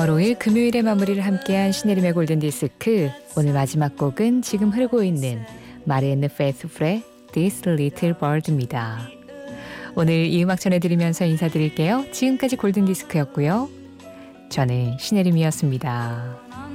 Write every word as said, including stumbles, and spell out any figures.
오 일 금요일의 마무리를 함께한 신혜림의 골든디스크. 오늘 마지막 곡은 지금 흐르고 있는 마리앤 페이스풀의 This Little Bird입니다. 오늘 이 음악 전해드리면서 인사드릴게요. 지금까지 골든디스크였고요. 저는 신혜림이었습니다.